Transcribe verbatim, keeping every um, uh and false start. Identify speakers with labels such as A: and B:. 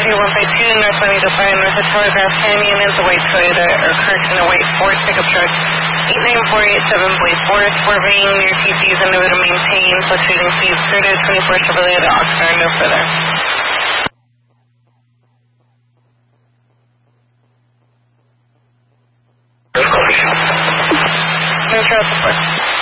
A: zero one five two, North Bonito five, North of Telegraph Canyon, is a white Toyota, or correction, a white Ford pickup truck, eight nine four eight seven Blaze Forest, Forvane, near T Cs, and over to maintain, fluctuating speeds, clear to twenty-four Chevrolet to Oxnard, no further. No trail support.